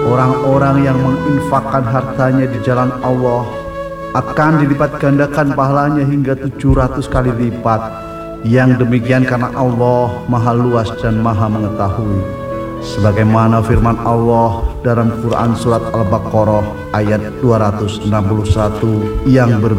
Orang-orang yang menginfakkan hartanya di jalan Allah akan dilipat gandakan pahalanya hingga 700 kali lipat. Yang demikian karena Allah Maha Luas dan Maha Mengetahui. Sebagaimana firman Allah dalam Quran Surat Al-Baqarah ayat 261 yang berbunyi,